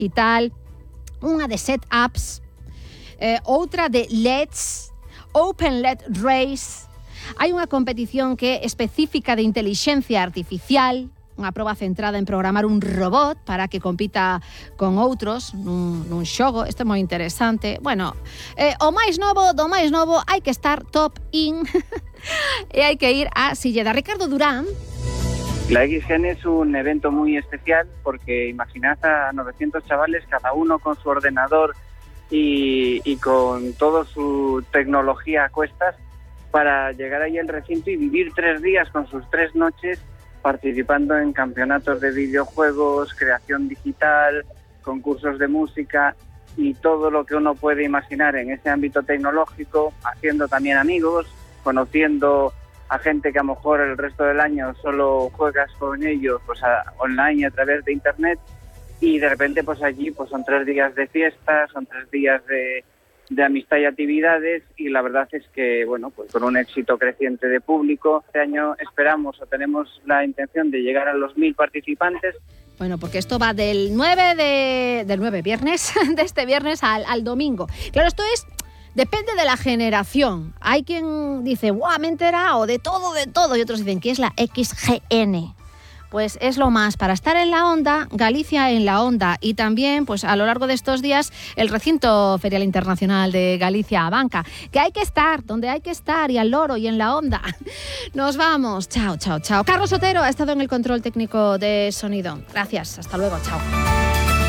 e tal. Unha de setups, outra de LEDs, Open LED Race. Hai unha competición que é específica de inteligencia artificial, unha proba centrada en programar un robot para que compita con outros nun xogo. Isto é moi interesante. Bueno, o máis novo do máis novo, hai que estar top in e hai que ir a Silleda. Ricardo Durán. La XGen es un evento muy especial porque imaginad a 900 chavales, cada uno con su ordenador y con toda su tecnología a cuestas, para llegar ahí al recinto y vivir 3 días con sus 3 noches participando en campeonatos de videojuegos, creación digital, concursos de música y todo lo que uno puede imaginar en ese ámbito tecnológico, haciendo también amigos, conociendo a gente que a lo mejor el resto del año solo juegas con ellos pues online a través de internet, y de repente pues allí pues son 3 días de fiesta, son 3 días de amistad y actividades, y la verdad es que, bueno, pues con un éxito creciente de público. Este año esperamos o tenemos la intención de llegar a los 1000 participantes. Bueno, porque esto va del 9 viernes, de este viernes al domingo. Claro, esto depende de la generación. Hay quien dice, ¡guau, me he enterado de todo! Y otros dicen, ¿qué es la XGN? Pues es lo más para estar en la onda, Galicia en la onda, y también pues a lo largo de estos días el recinto ferial internacional de Galicia Abanca, que hay que estar donde hay que estar, y al loro y en la onda. Nos vamos, chao. Carlos Otero ha estado en el control técnico de sonido. Gracias, hasta luego, chao.